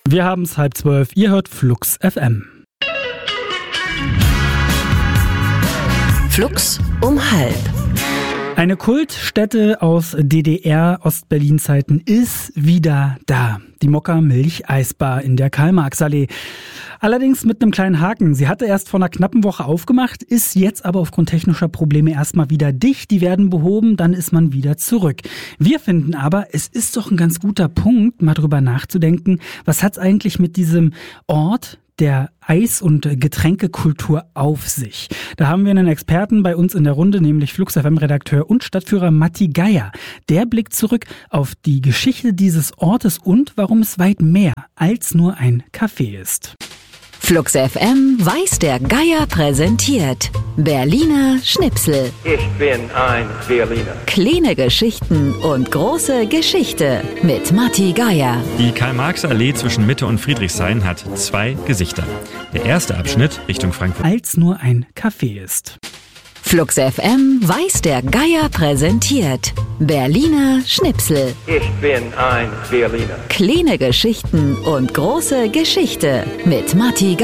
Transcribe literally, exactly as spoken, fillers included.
Wir haben es halb zwölf, ihr hört Flux F M. Flux um halb. Eine Kultstätte aus D D R-Ostberlin-Zeiten ist wieder da. Die Mokka Milch-Eisbar in der Karl-Marx-Allee. Allerdings mit einem kleinen Haken. Sie hatte erst vor einer knappen Woche aufgemacht, ist jetzt aber aufgrund technischer Probleme erstmal wieder dicht. Die werden behoben, dann ist man wieder zurück. Wir finden aber, es ist doch ein ganz guter Punkt, mal drüber nachzudenken, was hat's eigentlich mit diesem Ort der Eis- und Getränkekultur auf sich. Da haben wir einen Experten bei uns in der Runde, nämlich Flux F M-Redakteur und Stadtführer Matti Geier. Der blickt zurück auf die Geschichte dieses Ortes und warum es weit mehr als nur ein Café ist. Flux F M weiß der Geier präsentiert. Berliner Schnipsel. Ich bin ein Berliner. Kleine Geschichten und große Geschichte mit Matti Geier. Die Karl-Marx-Allee zwischen Mitte und Friedrichshain hat zwei Gesichter. Der erste Abschnitt Richtung Frankfurt als nur ein Café ist. Flux F M weiß der Geier präsentiert. Berliner Schnipsel. Ich bin ein Berliner. Kleine Geschichten und große Geschichte mit Matti Geier.